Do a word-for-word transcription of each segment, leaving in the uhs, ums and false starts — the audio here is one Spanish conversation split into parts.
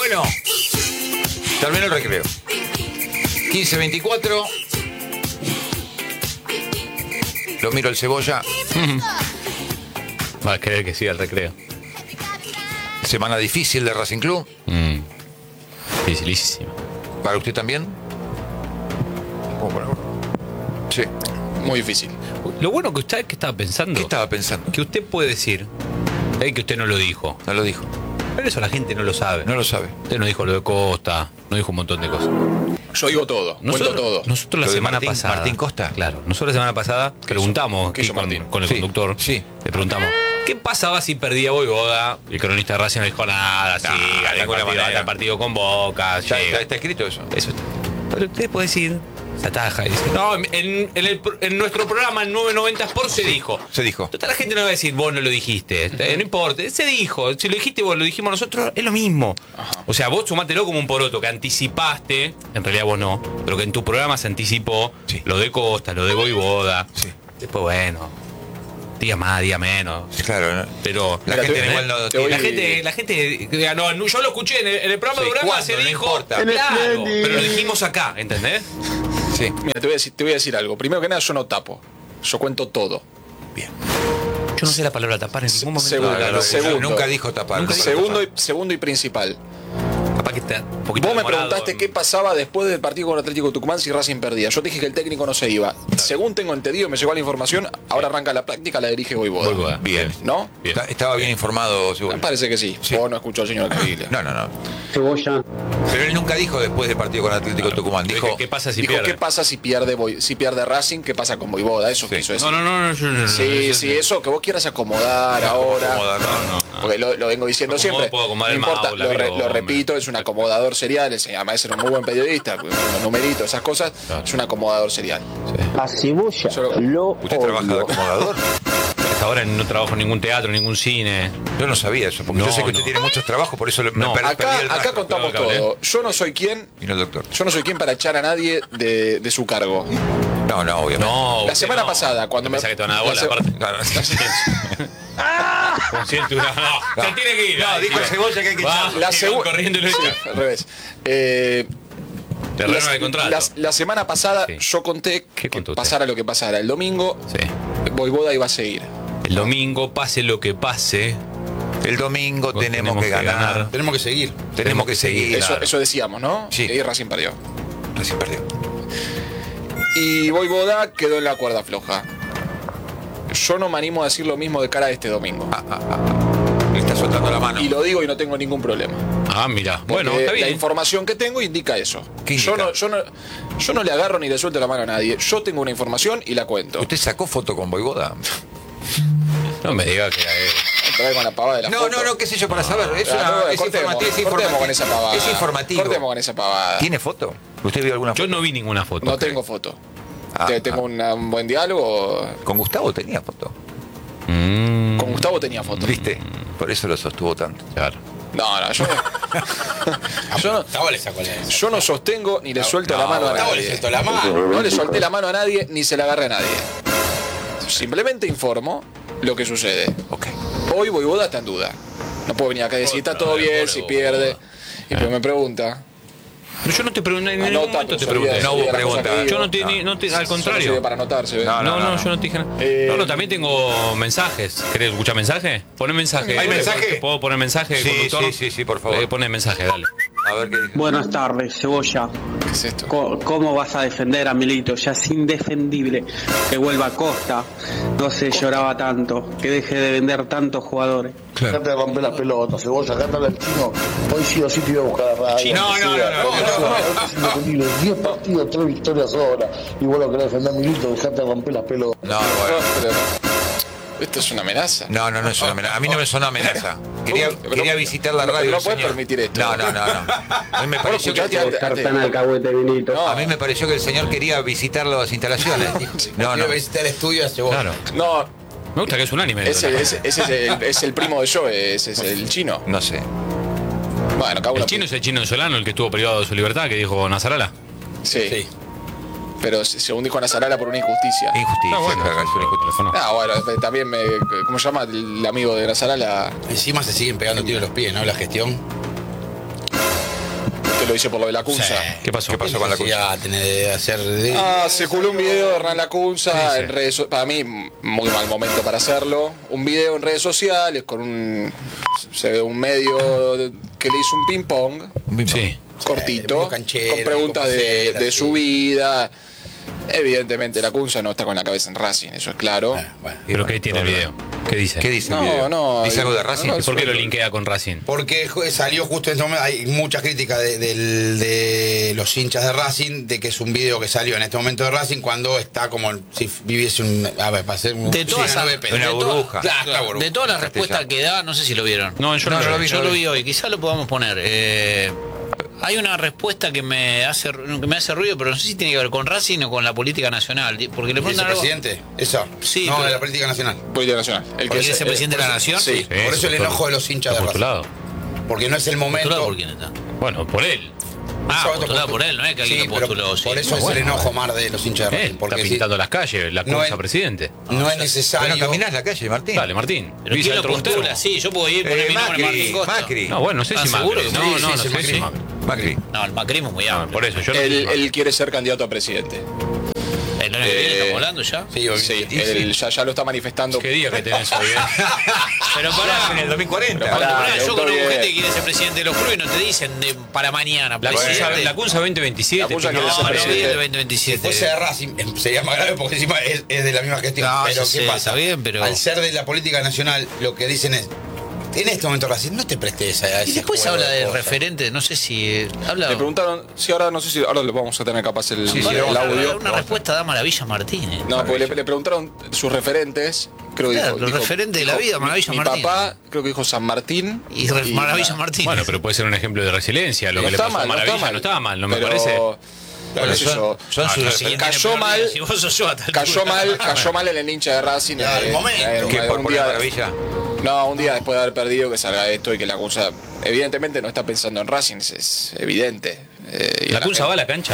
Bueno, terminó el recreo. quince veinticuatro. Lo miro el Cebolla. Va a querer que siga el recreo. Semana difícil de Racing Club. Mm. Dificilísimo. ¿Para usted también? Sí. Muy difícil. Lo bueno que usted, ¿qué estaba pensando? ¿Qué estaba pensando? Que usted puede decir, eh, que usted no lo dijo. No lo dijo. Pero eso la gente no lo sabe. No lo sabe. Usted no dijo lo de Costa, no dijo un montón de cosas. Yo digo todo, Nosotros, cuento todo. nosotros la Lo de semana Martín- pasada. Martín Costa. Claro, nosotros la semana pasada preguntamos ¿Qué hizo aquí con, Martín? con el Sí, conductor. sí. Le preguntamos, ¿qué pasaba si perdía Voivoda? El cronista de Racing no dijo nada, sí, No, de gana el ninguna partido, manera. gana el partido con Boca, Ya, llega. está, está escrito eso. Eso está. Pero usted puede decir, se ataja y dice, no, en, en, el, en nuestro programa en nueve noventa Sport se dijo. Se dijo. Total, la gente no va a decir, vos no lo dijiste. Eh, no importa, se dijo. Si lo dijiste vos, lo dijimos nosotros, es lo mismo. Ajá. O sea, vos sumátelo como un poroto, que anticipaste, en realidad vos no, pero que en tu programa se anticipó Sí. lo de Costa, lo de Voivoda. Sí. Después, bueno, día más, día menos. Claro, ¿no? Pero La Mira, gente te- igual no te voy- la tiene- gente, la gente, diga, no, no, yo lo escuché en el, en el programa Sí, de Uranga, ¿cuándo? se No dijo, importa. claro, pero lo dijimos acá, ¿entendés? Sí. Mira, te voy, a decir, te voy a decir algo. Primero que nada, yo no tapo. Yo cuento todo. Bien. Yo no sé la palabra tapar en ningún momento. Segundo, No, no, no, segundo. Nunca dijo tapar. Nunca nunca Segundo dijo y, segundo y principal. Capaz que está un poquito Vos me demorado preguntaste en- qué pasaba después del partido con Atlético Tucumán si Racing perdía. Yo te dije que el técnico no se iba. Según tengo entendido, me llegó la información, ahora arranca la práctica, la dirige Voivoda. Voivoda. Bien. ¿No? Bien. Está- Estaba bien informado, Me seguro. parece que sí. Sí. Vos no escuchó al señor Caviglia. No, no, no. Cebolla. Pero él nunca dijo después del partido con Atlético Tucumán. Dijo, ¿Qué, qué pasa si Dijo, pierde? ¿qué pasa si pierde, Voi- si pierde Racing? ¿Qué pasa con Voivoda? Eso Sí. quiso decir. No, no, no, no, yo- yo- Sí, yo- sí, eso que vos quieras acomodar ahora. acomodar, no, no. Porque lo, lo vengo diciendo Yo siempre. acomodo, puedo acomodar No el importa, Maula, lo, re- pero, lo hombre. repito, es un acomodador serial. Es, además, era un muy buen periodista, con los numeritos, esas cosas. Claro. Es un acomodador serial. A Cebolla Solo- lo ¿Usted trabaja de odio. acomodador? Hasta ahora no trabajo en ningún teatro, ningún cine. Yo no sabía eso, porque No, yo sé que usted no. tiene muchos trabajos, por eso le- me No. per- Acá, perdí el acá rastro. contamos Claro, claro, todo. Yo no soy quien. Vino el doctor. Yo no soy quien para echar a nadie de, de su cargo. No, no, obviamente. No, La usted semana no. pasada, cuando me- Pensá que te van a dar la bola, se- aparte. Claro. Consciente, no, no, se tiene que ir. No, dijo el Cebolla que hay que Va, echarlo. La y segu- van corriendo y lo Sí, echan. al revés. Eh, Terreno la, de contrato. la- la semana pasada Sí. yo conté ¿Qué que contó usted? pasara lo que pasara. El domingo, Sí. Voivoda iba a seguir. El domingo, pase lo que pase, El domingo Vos tenemos, tenemos que que ganar. ganar. Tenemos que seguir. Tenemos que seguir. Eso, claro. eso decíamos, ¿no? Sí. Y Racing perdió. Recién perdió. Y Voivoda quedó en la cuerda floja. Yo no me animo a decir lo mismo de cara a este domingo. Le está soltando la mano. Y lo digo y no tengo ningún problema. Ah, mira. Bueno, Porque está bien. La información que tengo indica eso. ¿Qué Yo, indica? no, yo, no, yo no le agarro ni le suelto la mano a nadie. Yo tengo una información y la cuento. ¿Usted sacó foto con Voivoda? No me diga que era él. Trae con la pavada de la No, foto. no, no, qué sé yo, para saber. Es, Ah, una- no, es cortemos, informativo. Es cortemos informativo. con esa pavada. Es informativo. Cortemos con esa pavada. ¿Tiene foto? ¿Usted vio alguna foto? Yo no vi ninguna foto. No tengo foto. Ah, Te- tengo ah. una- un buen diálogo. Con Gustavo tenía foto. Mm, Con Gustavo tenía foto. ¿Viste? Por eso lo sostuvo tanto. claro. No, no, yo no. yo no, Gustavo le sacó la yo no sostengo ni le suelto no, la mano a Gustavo le nadie. soltó la mano. No le solté la mano a nadie ni se la agarré a nadie. Simplemente informo lo que sucede. Ok. Hoy Voivoda está en duda. No puedo venir acá y decir, está todo Pobre bien, si pierde. Y pero me pregunta. Pero yo no te pregunté, en ningún Anota, momento te pero pregunté. sabía- No hubo sabía la cosa pregunta. que Yo digo. no te, ni- no te- al Solo sirve contrario. para anotarse. ¿ves? No, No, no, no, yo no te dije nada. Eh, no, no, también tengo mensajes. ¿Querés escuchar mensaje? Poné mensaje. ¿Hay mensaje? ¿Puedo poner mensaje, Sí, conductor? sí, sí, sí, por favor. Eh, Poné mensaje, dale. A ver qué dice. Buenas tardes, Cebolla. ¿Qué es esto? Co- ¿Cómo vas a defender a Milito? Ya es indefendible que vuelva a Costa. No se lloraba tanto. Que deje de vender tantos jugadores. Dejate de romper las pelotas, Cebolla, cántale al chino. Hoy sí o sí te iba a buscar a radio. No, no, no, no, Es indefendible, diez partidos, tres victorias ahora. Y vos lo querés defender a Milito, dejate de romper las pelotas. No, bueno. Pero esto es una amenaza. No, no, no es una amenaza. A mí no me sonó amenaza. Quería, Pero quería no- visitar la no- radio. no el puedes señor. permitir esto. No, no, no, no. A mí me pareció que, escuchaste antes- Estar antes- tan alcahuete, Milito. No. a mí me pareció que el señor quería visitar las instalaciones. No, no. Quiero visitar el estudio a Cebolla. Claro. No, Me gusta que es un anime. ese, ese- ese es, el, es el primo de Joe, ese es el chino. No sé. Bueno, cago en El la chino pu- es el chino venezolano, el que estuvo privado de su libertad, que dijo Nazarala. Sí. Sí. Pero se- según dijo Nazarala por una injusticia. Injusticia. Ah, bueno. claro, es una injusticia. Ah, bueno, también me. ¿Cómo se llama el amigo de Nazarala? Encima se siguen pegando tiros en los pies, ¿no? La gestión. Te lo hice por lo de la Cunza. Sí. ¿Qué pasó? ¿Qué pasó con la Cunza? Ya, tener de hacer. De... Ah, circuló un video de Hernán Lacunza Sí, sí. en redes so- para mí muy mal momento para hacerlo. Un video en redes sociales con un se ve un medio de- que le hizo un ping pong Sí. cortito muy canchero, con preguntas con de, paseras, de sí. su vida. Evidentemente Lacunza no está con la cabeza en Racing, eso es claro. Ah, bueno. ¿Pero qué tiene el video? ¿Qué dice? ¿Qué dice el No, video? no, ¿Dice algo de Racing? no, ¿Y por qué lo linkea con Racing? Porque jo- salió justo en este momento, hay muchas críticas de, del- de los hinchas de Racing, de que es un video que salió en este momento de Racing cuando está como si viviese un. A ver, para hacer un. De todas, sí, las- nueve pesos. una de to- burbuja. Claro, una burbuja. de todas las respuestas que da, no sé si lo vieron. No, yo no, No, no lo vi, Yo no lo lo vi. vi hoy, quizás lo podamos poner. Eh, hay una respuesta que me hace que me hace ruido, pero no sé si tiene que ver con Racing o con la política nacional. Porque le preguntan algo. ¿Vicepresidente? Eso. Sí, No, pero- de la política nacional. Política nacional. El ¿Porque es- es el presidente de la por nación? eso- Sí. Por eso el enojo de los hinchas de Racing. postulado. Porque no es el momento. ¿Postulado por quién está? Bueno, por él. Ah, Eso postulado por él, no es que alguien Sí, lo pero postuló. sí. Por eso es Bueno, el enojo más de los hinchas de Él Racing. está Porque si- pintando las calles, la No Cunza es- presidente. no es Pero necesario. no caminás la calle, Martín. Dale, Martín. Pero Visa ¿quién lo dentro de un postula? termo. Sí, yo puedo ir poner Eh, mi nombre, Martín Macri, Costa. Macri. No, bueno, no sé ¿Estás si Macri. seguro que No, sí? no, Sí, no sí, sé Macri. si Macri. Macri. No, el macrismo es muy No, amplio. por eso, yo no sé si Él, Macri. él quiere ser candidato a presidente. ¿El año que viene Eh, estamos hablando ya? Sí, obvio. Sí, sí, él ya, ya lo está manifestando. ¿Qué día que tenés hoy? eh? Pero pará. En el dos mil cuarenta. Pero pará, Pará, le yo gustó conozco bien. gente que quiere ser presidente de los clubes y no te dicen de, para mañana. La Cunza, presidente. la Cunza veinte veintisiete. La Cunza no, quiere ser No, no presidente. viene el veinte Si veintisiete. fuese de Racing eh, sería más grave porque encima es, es de la misma gestión. No, pero ya ¿qué sé, pasa? está bien, pero- Al ser de la política nacional, lo que dicen es, en este momento Racing, no te prestes a ese Y después juego habla de cosas. referente, no sé si. eh, Habla. Le preguntaron, sí, ahora no sé si ahora lo vamos a tener capaz el, Sí, sí, el vamos a audio. Una respuesta da Maravilla Martínez. No, porque le, le preguntaron sus referentes, creo que Claro, dijo, los dijo- referentes de la dijo, vida, Maravilla mi, Martínez. Mi papá, creo que dijo San Martín. Y, Re- Maravilla nada. Martínez. Bueno, pero puede ser un ejemplo de resiliencia. Lo No que le está pasó a mal, no Maravilla está mal. no estaba mal, no me Pero- parece. Bueno, qué sé yo. Son Ah, sus no, si alguien cayó tiene mal- problemas, Si vos sos yo a tal Cayó altura. mal, cayó mal en el hincha de Racing. Claro, eh, el momento. eh, ¿Qué, un por poner día- maravilla? No, un día después de haber perdido que salga esto y que la Cunza evidentemente no está pensando en Racing, es, es evidente. Eh, y ¿La la Cunza gente- va a la cancha?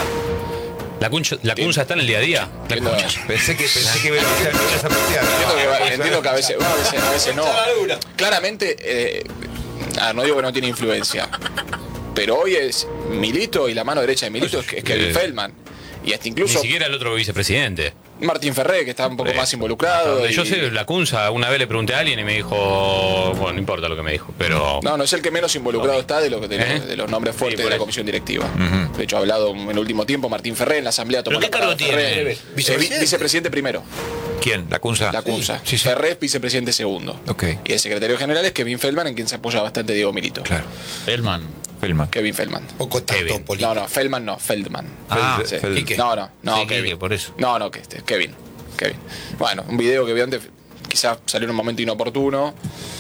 ¿La Cunza, la Cunza está en el día a día? La Entiendo, Cunza. Pensé que pensé que iba a ir a esa entiendo que, va- entiendo que a veces, no, a veces, a veces no. Está la dura. Claramente, eh, ah, no digo que no tiene influencia, pero hoy es Milito y la mano derecha de Milito es, es Kevin Eh, Feldman. Y hasta Ni incluso siquiera el otro vicepresidente. Martín Ferré, que está un poco Eh, más involucrado. Donde y- Yo sé, la Cunza, una vez le pregunté a alguien y me dijo, bueno, no importa lo que me dijo, pero... No, no es el que menos involucrado está de, lo, de, ¿Eh? los, de los nombres fuertes Sí, por de la eso. comisión directiva. De hecho, ha hablado en el último tiempo Martín Ferré en la asamblea. tomó ¿Pero la qué cargo palabra Ferré. tiene? Eh, vi- ¿Vicepresidente? vicepresidente primero, ¿Quién? ¿La Cunza? la Cunza. Sí, sí. Ferré es vicepresidente segundo. Ok. Y el secretario general es Kevin Feldman, en quien se apoya bastante Diego Milito. Claro. Feldman. Feldman. Kevin Feldman. Poco tanto Kevin. político. No, no, Feldman no, Feldman. Ah, Sí. Feld- Quique. No, no, no, Sí, Kevin. Quique, por eso. No, no, que este, Kevin. Kevin. Bueno, un video que vi antes, quizás salió en un momento inoportuno.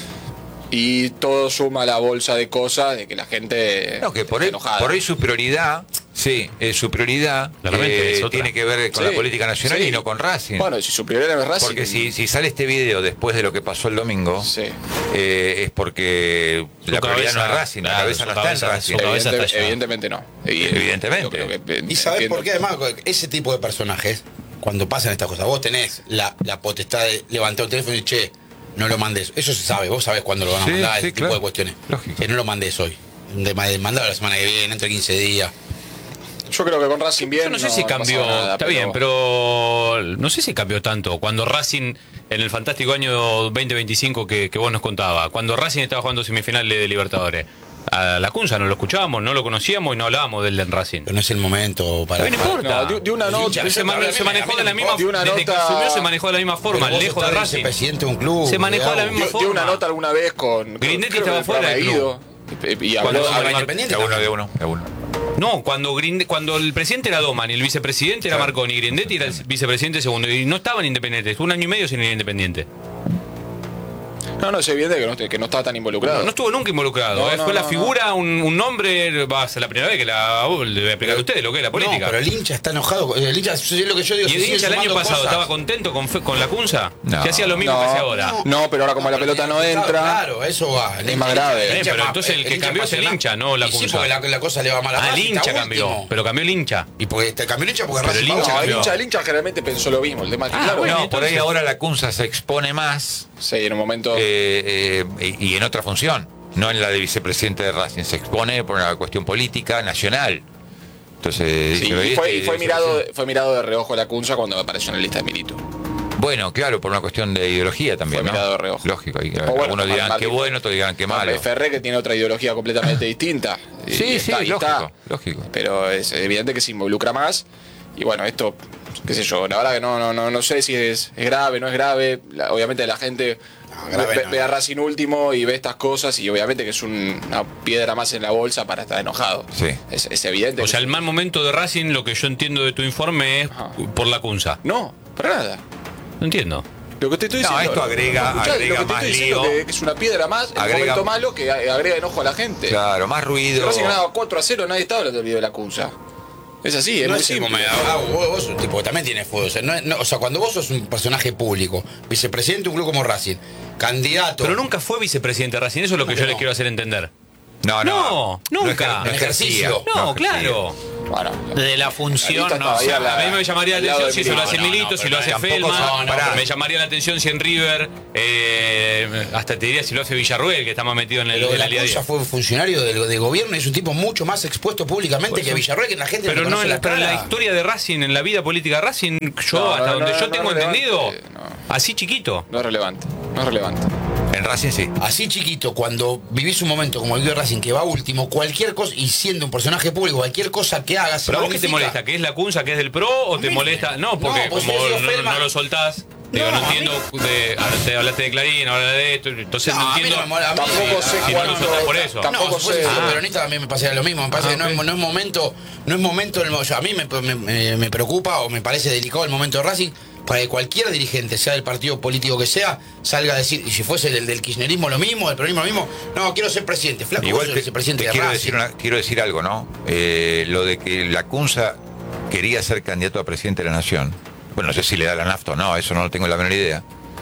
Y todo suma a la bolsa de cosas de que la gente No, que por está ahí, enojada. por ahí su prioridad, sí, eh, su prioridad Claramente, eh, es otra. tiene que ver con Sí, la política nacional sí. y no con Racing. Bueno, si su prioridad no es Racing. Porque si, si sale este video después de lo que pasó el domingo, Sí. eh, es porque Su la prioridad cabeza- no es Racing, la claro, cabeza su no está en cabeza- Racing. su cabeza Evidente- está allá. evidentemente no. Evidentemente. Yo creo que- ¿Y sabes entiendo. por qué? Además, ese tipo de personajes, cuando pasan estas cosas, vos tenés la, la potestad de levantar un teléfono y decir, che, no lo mandes. Eso se sabe, vos sabés cuándo lo van a Sí, mandar, sí, ese tipo claro. de cuestiones. Lógico. Que no lo mandes hoy. De, de mandarlo la semana que viene, entre quince días. Yo creo que con Racing bien. Yo no sé si pasa cambió, nada, está bien, pero no sé si cambió tanto. Cuando Racing, en el fantástico año veinte veinticinco que, que vos nos contabas, cuando Racing estaba jugando semifinal de Libertadores, a la Cunza no lo escuchábamos, no lo conocíamos y no hablábamos de él en Racing. Pero no es el momento para. A mí no importa. No, de, de una nota. Se, se man- A mí- se a mí manejó no de la me misma importa. De una desde que nota- asumió se manejó de la misma forma, Pero vos lejos de estás Racing. presidente de un club. Se manejó de la digamos. misma Dio, dio una forma. nota alguna vez con. Grindetti creo que estaba el fuera programa del Guido, Y, y Cuando habló. se habló- va Independiente De uno, también. de uno, de uno. No, cuando Grinde- cuando el presidente era Doman y el vicepresidente era Marconi, Grindetti era el vicepresidente segundo y no estaban independientes, estuvo un año y medio sin ir independiente. No, no, es evidente que no, que no estaba tan involucrado. No estuvo nunca involucrado, No, ¿eh? no, fue la no, figura, un, un nombre, va a ser la primera vez que la uh, le voy a explicar a ustedes lo que es la política. No, pero el hincha está enojado. El hincha, es lo que yo digo. ¿Y se el sigue hincha el año sumando pasado cosas. estaba contento con, fe- con la Cunza? No. Que hacía lo mismo que hace ahora. No, pero ahora como la pelota no entra. Claro, eso va. Es más grave. Eh, pero entonces el que cambió es el hincha, no la Y sí, Cunza. porque la, la cosa le va mal a Ah, el Racing, hincha está cambió, último. pero cambió el hincha. Y porque te cambió el hincha porque Pero Racing el hincha pagó. No, el cambió. hincha, el hincha generalmente pensó lo mismo. El tema es que, Ah, claro, bueno. No, por ahí entonces- ahora la Cunza se expone más sí, en un momento. eh, eh, y, y en otra función. no en la de vicepresidente de Racing. Se expone por una cuestión política nacional. Entonces, Sí, dice, y fue, y este, fue mirado, fue mirado de reojo la Cunza cuando apareció en la lista de Milito. Bueno, claro, por una cuestión de ideología también, Fue ¿no? mirado de reojo. Lógico. Y, O bueno, algunos dirán Martín- que bueno, otros dirán que malo. Ferré, que tiene otra ideología completamente distinta. Y Sí, sí, está- y lógico, está. lógico. Pero es evidente que se involucra más. Y bueno, esto, qué sé yo, la verdad que no, no, no, no sé si es, es grave, no es grave. La- obviamente la gente grave ve, no. ve a Racing último y ve estas cosas y obviamente que es un- una piedra más en la bolsa para estar enojado. Sí. Es, es evidente. O que- sea, el mal momento de Racing, lo que yo entiendo de tu informe es Ajá. por la Cunza. No, para nada. No entiendo. Lo que te estoy No, diciendo. esto agrega- escuchá, agrega lo que te más estoy diciendo lío. que, que es una piedra más en un Agrega- momento malo que a- agrega enojo a la gente. Claro, más ruido. Racing ganaba cuatro a cero, nadie estaba hablando del video de la Cunza. Es así, es No muy es el simple. momento. Ah, vos, vos sos un tipo que también tiene fuego. O sea, no es- no- o sea, cuando vos sos un personaje público, vicepresidente de un club como Racing, candidato. Pero nunca fue vicepresidente de Racing, eso es lo que ¿Cómo yo que les no? quiero hacer entender. No, no. No, nunca. No En ejercía. ejercicio. No, ejercía. claro. Bueno, De la función, lista no. estaba ahí sé. a la- A mí me llamaría al la lado atención de si eso lo Milito. hace No, no, Milito, no, si lo hace pero tampoco Feldman. son- pará. Me llamaría la atención si en River, eh, hasta te diría si lo hace Villarruel, que está más metido en, el, Pero en la la Liga Cunza diez. fue funcionario de, de gobierno y es un tipo mucho más expuesto públicamente que Villarroel, que la gente Pero le no conoce en la, la pero en la cara. historia de Racing, en la vida política de Racing, yo, No, hasta no, donde no, yo no tengo es relevante, entendido, no. así chiquito. no es relevante. No es relevante. En Racing sí. Así chiquito, cuando vivís un momento como vivió Racing, que va último, cualquier cosa, y siendo un personaje público, cualquier cosa que hagas. ¿Pero a vos qué te molesta? ¿Que es la Cunza, que es del PRO? ¿O te mí- molesta? No, porque No, pues como yo digo, no, Feldman- no lo soltás. Digo, No, no a mí- entiendo. De, ahora te hablaste de Clarín, ahora de esto. Entonces no, No, a mí entiendo. no me mola, a mí- Tampoco sé si no lo cuánto. soltás por eso. Tampoco No, si fuese sé. siendo Ah. peronista también me pasaría lo mismo. Me parece Ah, que no, ok. es, no es momento, no es momento del mo- o sea, a mí me, me- me- me preocupa o me parece delicado el momento de Racing para que cualquier dirigente, sea del partido político que sea, salga a decir, y si fuese del, del kirchnerismo lo mismo, del peronismo lo mismo, no, quiero ser presidente. Flaco, Igual vos sos te, vicepresidente te de quiero, Racing. decir una- quiero decir algo, ¿no? Eh, lo de que la Cunza quería ser candidato a presidente de la Nación. Bueno, no sé si le da la nafta o no, eso no lo tengo la menor idea.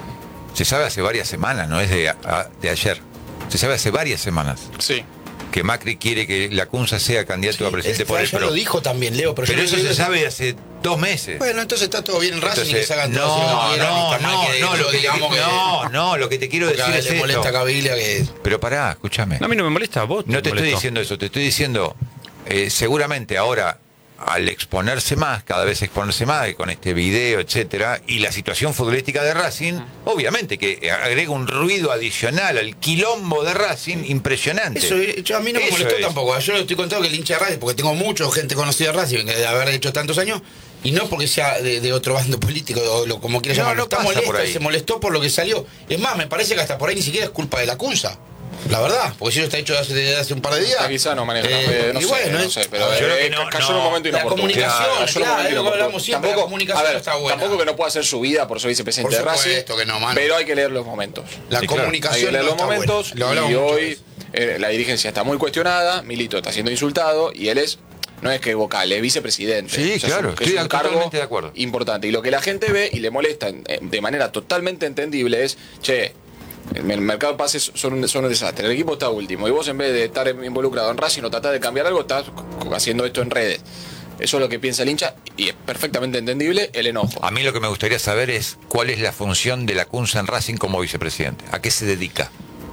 Se sabe hace varias semanas, no es de, a- de ayer. Se sabe hace varias semanas Sí. que Macri quiere que la Cunza sea candidato a presidente Él por el ya PRO. lo dijo también, Leo, pero, Pero yo eso no se sé- sabe hace dos meses. Bueno, entonces está todo bien en Racing y que Entonces, se hagan no, todo lo que quieran, y no, está mal no, que no, lo que, digamos que no, no, lo que te quiero porque a decir él es le molesta a esto. Cabilia que Pero pará, escúchame. No, a mí no me molesta, a vos. No te estoy molestó. diciendo eso, te estoy diciendo, eh, seguramente ahora, al exponerse más, cada vez exponerse más, y con este video, etcétera, y la situación futbolística de Racing, obviamente que agrega un ruido adicional al quilombo de Racing impresionante. eso, eh, yo- a mí no me Eso molestó es. tampoco. Yo estoy contando que el hincha de Racing, porque tengo mucha gente conocida de Racing, que de haber hecho tantos años, y no porque sea de, de otro bando político, o lo, como quieras No, llamarlo. no Está pasa molesto, por ahí. se molestó por lo que salió. Es más, me parece que hasta por ahí ni siquiera es culpa de la Cunza. La verdad, porque si eso está hecho hace, desde hace un par de días. Ah, quizá no maneja eh, las redes, no y sé, bueno, no es- sé, pero a ver, yo creo que eh, no, cayó en no. un momento La inoportuno. comunicación, Cayó en un claro, momento es lo que inoportuno. hablamos siempre, la comunicación a ver, está buena. Tampoco que no pueda hacer su vida por ser vicepresidente Por de Racing, supuesto que no, mano. pero hay que leer los momentos. La Sí, claro. Hay comunicación que leer no los está buena. momentos Lo hablamos y muchas hoy veces. eh, la dirigencia está muy cuestionada, Milito está siendo insultado y él es, no es que vocal, es vicepresidente. Sí, es claro, un- que estoy es un cargo totalmente de acuerdo. importante. Y lo que la gente ve y le molesta eh, de manera totalmente entendible es, che, el mercado de pases son un, son un desastre, el equipo está último y vos en vez de estar involucrado en Racing o tratar de cambiar algo, estás haciendo esto en redes. Eso es lo que piensa el hincha y es perfectamente entendible el enojo. A mí lo que me gustaría saber es cuál es la función de la Cunza en Racing como vicepresidente. ¿A qué se dedica?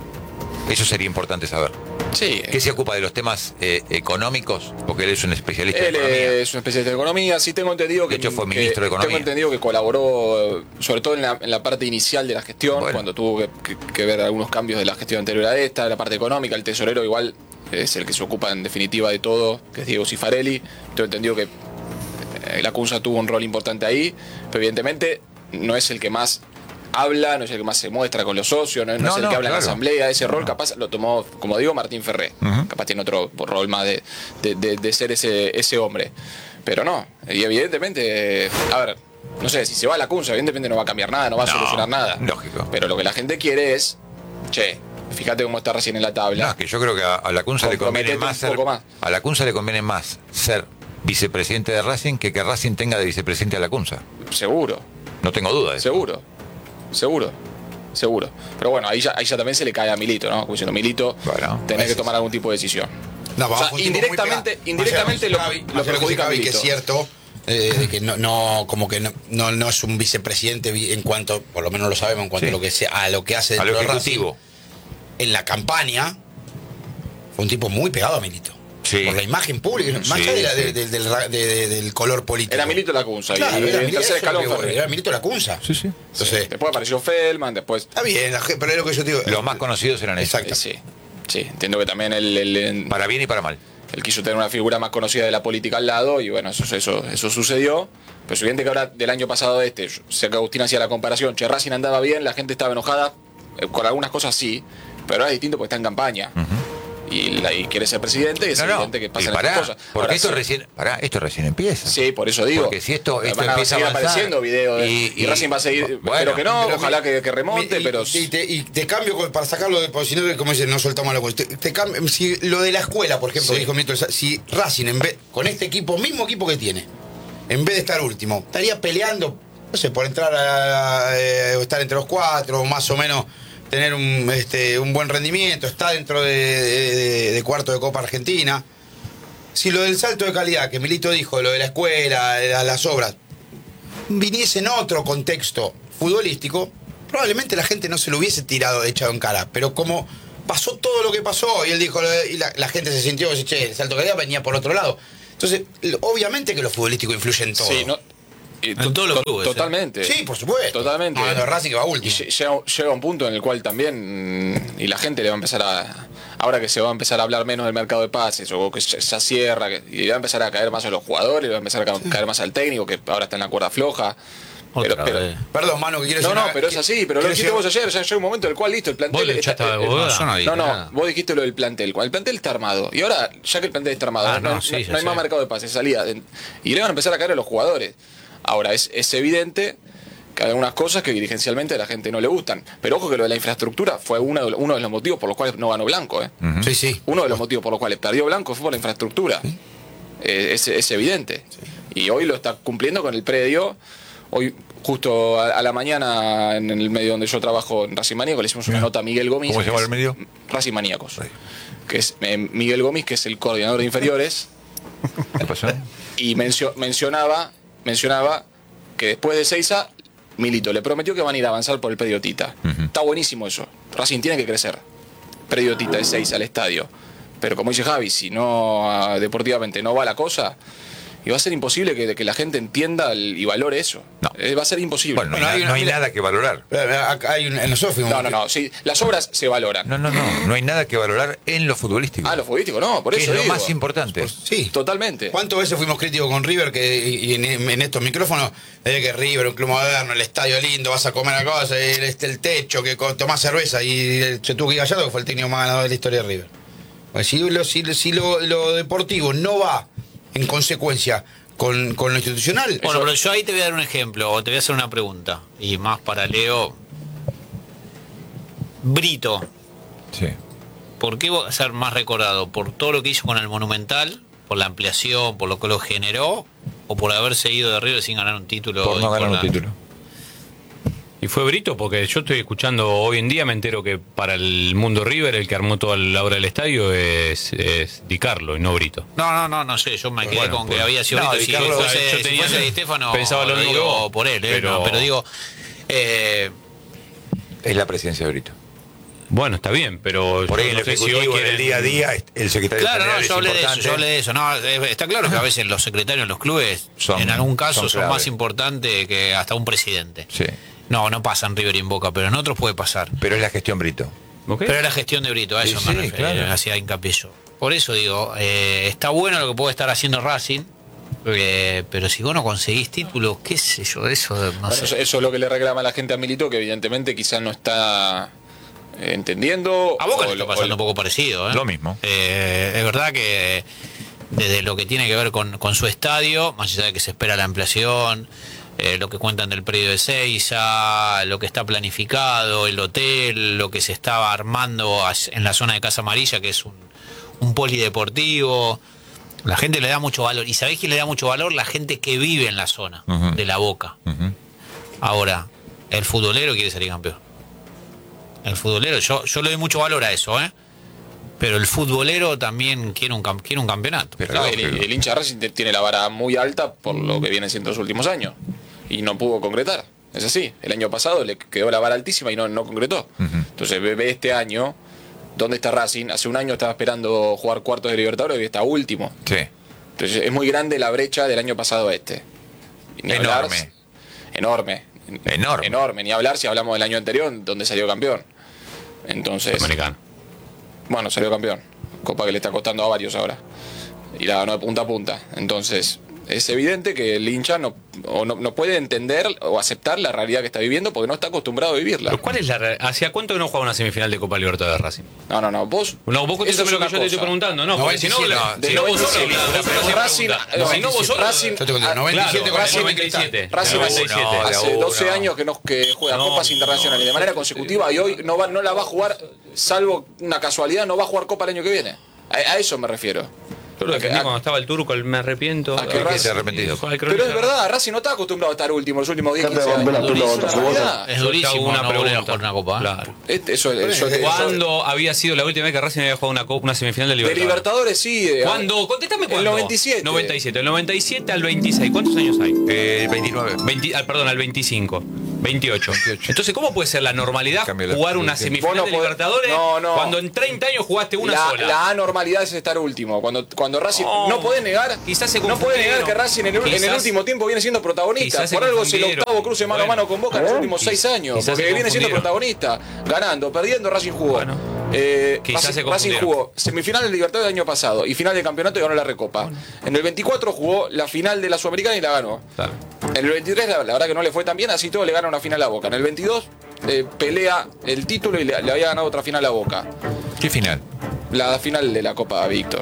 Eso sería importante saber. Sí, ¿Qué se ocupa de los temas eh, económicos? Porque él es un especialista él en economía. es un especialista de economía, sí tengo entendido que, De hecho, fue que- ministro de Economía. Tengo entendido que colaboró, eh, sobre todo en la, en la parte inicial de la gestión, Bueno. cuando tuvo que, que- que ver algunos cambios de la gestión anterior a esta, la parte económica, el tesorero igual es el que se ocupa en definitiva de todo, que es Diego Cifarelli. Tengo entendido que eh, la Cunza tuvo un rol importante ahí, pero evidentemente no es el que más habla, no es el que más se muestra con los socios, no, no No, es el no, que habla en la claro. asamblea. Ese rol capaz lo tomó, como digo, Martín Ferré. Ujú. Capaz tiene otro rol más de, de- de- de ser ese, ese hombre. Pero no, y evidentemente, eh, a ver, no sé, si se va a la Cunza, evidentemente no va a cambiar nada, no va a No, solucionar nada. lógico. Pero lo que la gente quiere es, che, fíjate cómo está recién en la tabla. No, es que yo creo que a, a la Cunza le conviene Comprometete más un ser, poco más. a la Cunza le conviene más ser vicepresidente de Racing que que Racing tenga de vicepresidente a la Cunza. Seguro, No tengo duda de eso. seguro, seguro. Seguro. Pero bueno, ahí ya, ahí ya también se le cae a Milito, ¿no? Como diciendo, Milito, Bueno, tenés que ese tomar algún tipo de decisión. No, O sea, vamos, fue un tipo muy indirectamente- pegado. indirectamente Más lo- allá de lo que dice perjudica a Javi, que Milito. es cierto, eh, de que no, no como que no, no, no es un vicepresidente vi- en cuanto, por lo menos lo sabemos, en cuanto Sí. a lo que sea, a lo que hace A dentro lo de Racing. ejecutivo. En la campaña, fue un tipo muy pegado a Milito. Sí. Por la imagen pública, más Sí, allá de la- sí. de- de- del, ra- de- de- del color político. Era Milito Lacunza. Claro, y era el Milito, tercer eso escalón es lo que fue voy, era Milito Lacunza. Sí, sí. Entonces, Después apareció Feldman, después. está bien, la ge- pero es lo que yo te digo. Los más conocidos eran esos. Exacto. Sí, sí, entiendo que también él, él- él- Para bien y para mal. él quiso tener una figura más conocida de la política al lado y bueno, eso, eso, eso sucedió. Pero es evidente que ahora del año pasado este, sé que Agustín hacía la comparación, che, Racing andaba bien, la gente estaba enojada, eh, con algunas cosas sí, pero ahora es distinto porque está en campaña. y, la- y quiere ser presidente y es No, no. evidente que Y pasan pará, estas cosas. porque Ahora, esto sí, recién, pará, esto recién empieza. Sí, por eso digo. Porque si esto, esto van a empieza a seguir avanzar, apareciendo videos de- y- y, y- Racing va a seguir, bueno, pero que no, Pero ojalá mi- que, que remonte, y, pero y te, y te cambio con- para sacarlo de, porque si no, como dicen, no soltamos la cuestión. Te, te cambio- si lo de la escuela, por ejemplo, Sí. dijo Milton, si Racing, en vez, con este equipo, mismo equipo que tiene, en vez de estar último, estaría peleando, no sé, por entrar a, eh, estar entre los cuatro, o más o menos tener un, este, un buen rendimiento, está dentro de, de- de- de cuarto de Copa Argentina. Si lo del salto de calidad que Milito dijo, lo de la escuela, la- las obras, viniese en otro contexto futbolístico, probablemente la gente no se lo hubiese tirado, echado en cara. Pero como pasó todo lo que pasó, y él dijo, lo de- y la, la gente se sintió, que che, el salto de calidad venía por otro lado. Entonces, lo- obviamente que lo futbolístico influye en todo. sí, no, y En to- todos los to- clubes, ¿eh? Totalmente. Sí, por supuesto. Totalmente. Hablando de Racing que va Y último. lle- llega, llega un punto en el cual también, mm, y la gente le va a empezar a, ahora que se va a empezar a hablar menos del mercado de pases, o que ya ya cierra, que- y va a empezar a caer más a los jugadores, va a empezar a ca- caer más al técnico, que ahora está en la cuerda floja. Pero, Otra pero- vez. Perdón, mano, que quiero no, decir no, una- pero es así, pero lo quiero dijiste decir- vos ayer, ya llega un momento en el cual listo, el plantel ¿Vos le está- echaste a eh, Boda? yo no dije No, no, nada. vos dijiste lo del plantel. Cuando el plantel está armado, y ahora, ya que el plantel está armado, Ah, no, no, no- sí, no ya hay más sé. mercado de pases, salida. Y le van a empezar a caer a los jugadores. Ahora, es, es evidente que hay algunas cosas que dirigencialmente a la gente no le gustan. Pero ojo que lo de la infraestructura fue uno de, uno de los motivos por los cuales no ganó Blanco. ¿eh? Sí, sí. Uno de los motivos por los cuales perdió Blanco fue por la infraestructura. Eh, es, es evidente. Y hoy lo está cumpliendo con el predio. Hoy, justo a, a la mañana, en el medio donde yo trabajo, en Racing Maníacos, le hicimos una nota a Miguel Gómez. ¿Cómo se que llama es- el medio? Racing Maníacos. Que es eh, Miguel Gómez, que es el coordinador de inferiores. ¿Qué pasó? Y mencio- mencionaba, mencionaba que después de Seiza, Milito le prometió que van a ir a avanzar por el predio Tita. Ujú. Está buenísimo eso. Racing tiene que crecer. Predio Tita de Seiza al estadio. Pero como dice Javi, si no ah, deportivamente no va la cosa, y va a ser imposible que, que la gente entienda el- y valore eso. No. Eh, va a ser imposible. Bueno, no hay, Bueno, na- hay una- no hay mira- nada que valorar. Eh, acá hay un- nosotros fuimos- no, no, no. Sí, las obras se valoran. No, no, no. No hay nada que valorar en lo futbolístico. Ah, lo futbolístico no, por que eso es lo digo. más importante. Sí. Totalmente. ¿Cuántas veces fuimos críticos con River que, y en, en estos micrófonos? De que River, un club moderno, el estadio lindo, vas a comer a cosas, el, este, el techo, que co- tomás cerveza y el Chetuki Gallardo, que fue el técnico más ganador de la historia de River. Pues si lo, si, si lo, lo deportivo no va en consecuencia con, con lo institucional, Bueno, pero yo ahí te voy a dar un ejemplo, o te voy a hacer una pregunta, y más para Leo. Brito, Sí. ¿por qué va a ser más recordado? ¿Por todo lo que hizo con el Monumental? ¿Por la ampliación? ¿Por lo que lo generó? ¿O por haberse ido de River sin ganar un título? Por no ganar un importante? título. Y fue Brito porque yo estoy escuchando hoy en día, me entero que para el mundo River el que armó toda la obra del estadio es, es Di Carlo y no Brito. No, no, no, no sé, yo me quedé Bueno, con pues- que había sido No, Brito. Di Si Carlo, fuese, yo si tenía- fuese Di Stefano, pensaba lo mismo que digo vos, por él, eh, pero- no, pero digo... Eh, Es la presidencia de Brito. Bueno, está bien, pero Por ahí yo en no el sé si hoy ejecutivo, en el quieren- día a día, el secretario Claro, general no, es yo hablé de eso, importante. yo hablé de eso. No, eh, está claro que a veces los secretarios de los clubes, Son- en algún caso, son son, clave. más importantes que hasta un presidente. Sí. No, no pasa en River y en Boca, pero en otros puede pasar. Pero es la gestión Brito. ¿Ok? Pero es la gestión de Brito, a Sí, eso sí, me refería, claro. hacía hincapié yo. Por eso digo, eh, está bueno lo que puede estar haciendo Racing, eh, pero si vos no conseguís títulos, qué sé yo, eso no Bueno, sé. eso, eso es lo que le reclama a la gente a Milito, que evidentemente quizás no está eh, entendiendo. A Boca o le lo- está pasando o un poco parecido. ¿eh? Lo mismo. Eh, es verdad que desde lo que tiene que ver con, con su estadio, más allá de que se espera la ampliación, eh, lo que cuentan del predio de Seiza, lo que está planificado, el hotel, lo que se estaba armando as- en la zona de Casa Amarilla, que es un, un polideportivo. La gente le da mucho valor. ¿Y sabéis quién le da mucho valor? La gente que vive en la zona Ujú. de la Boca. Ujú. Ahora, el futbolero quiere salir campeón. El futbolero, yo, yo le doy mucho valor a eso, ¿eh? Pero el futbolero también quiere un, cam- quiere un campeonato. Pero No, lógico. el, el hincha de Racing te- tiene la vara muy alta por lo que viene siendo los últimos años. Y no pudo concretar. Es así. El año pasado le quedó la vara altísima y no, no concretó. Ujú. Entonces ve, ve este año ¿Dónde está Racing? Hace un año estaba esperando jugar cuartos de Libertadores y está último. Sí. Entonces es muy grande la brecha del año pasado a este. Ni Enorme. hablar- enorme. Enorme. Enorme. Ni hablar si hablamos del año anterior, donde salió campeón. Entonces, Americano. bueno, salió campeón. Copa que le está costando a varios ahora. Y la ganó de punta a punta. Entonces, es evidente que el hincha no, o no, no puede entender o aceptar la realidad que está viviendo porque no está acostumbrado a vivirla. Pero ¿cuál es la re- ¿Hacia cuánto que no juega una semifinal de Copa Libertadores Racing? No, no, no. Vos. No, vos eso contestame es lo que una yo te estoy cosa. preguntando, no, porque si no, noventa y siete, la- de si no vos noventa y solo, siete. la- la próxima Racing, pregunta. Si no vos solo, Racing, Yo te conté, noventa y siete Claro, con Racing, el noventa y siete. Racing noventa y siete. No, de hace uno. doce años que, nos, que juega No, Copas Internacionales de manera consecutiva y hoy no, va, no la va a jugar, salvo una casualidad, no va a jugar Copa el año que viene. A, a eso me refiero. Yo lo A que- defendí a- cuando estaba el turco, el me arrepiento. ¿A qué Ah, Racing? te arrepentido? Al Pero es cronista. verdad, Racing no está acostumbrado a estar último los últimos diez, Dejate quince romper años. las pelotas, Es una cebolla. realidad. Es Yo te durísimo hago una no volver a pregunta. jugar una copa. ¿eh? Claro. Este- eso, eso- eso- ¿Cuándo había sido la última vez que Racing había jugado una, copa- una semifinal de de Libertadores? Libertadores sí. de- ¿Cuándo? Contéstame El cuándo. noventa y siete. noventa y siete. El noventa y siete al veintiséis. ¿Cuántos años hay? Eh, veintinueve. veinte, ah, perdón, al veinticinco. veintiocho. Entonces, ¿cómo puede ser la normalidad Cambio la- jugar una sí. semifinal Vos no de podés- Libertadores no, no. cuando en treinta años jugaste una la, sola? la anormalidad es estar último. Cuando, cuando Racing No, no puede negar, quizás se no puede negar confundieron. que Racing en el, en el Quizás- último tiempo viene siendo protagonista. quizás se Por algo es el confundieron. octavo cruce mano a Bueno. mano con Boca en los últimos Quiz- seis años. quizás Porque se viene siendo confundieron. protagonista. Ganando, perdiendo, Racing jugó. Bueno. Eh, Quizás Racing, se Racing confundieron. jugó semifinal del Libertadores del año pasado y final del campeonato y ganó la Recopa. En el veinticuatro jugó la final de la Sudamericana y la ganó. Claro. En el veintitrés la, la verdad que no le fue tan bien, así todo le gana una final a Boca. En el veintidós eh, pelea el título y le, le había ganado otra final a Boca. ¿Qué final? La final de la Copa Víctor.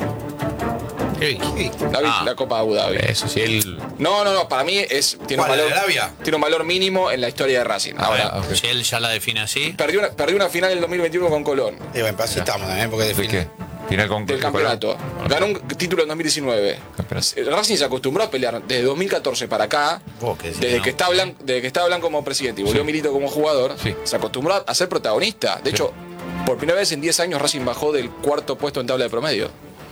¿Qué- qué- La, Ah, la Copa Abu Dhabi. Eso sí, él. No, no, no, para mí es, tiene, un ¿Cuál, la valor, de Arabia? tiene un valor mínimo en la historia de Racing. Ahora, Ah, ok. Si él ya la define así. perdió, una, perdió una final en el dos mil veintiuno con Colón, Y bueno, así estamos también, porque ¿De define. qué? Final con del con- campeonato. Ganó un título en dos mil diecinueve. Campeonato. Eh, Racing se acostumbró a pelear desde dos mil catorce para acá, Vos que decís desde no. que, está Blanco, desde que está Blanco como presidente y volvió Milito como jugador, Sí. se acostumbró a ser protagonista. De hecho, por primera vez en diez años Racing bajó del cuarto puesto en tabla de promedio.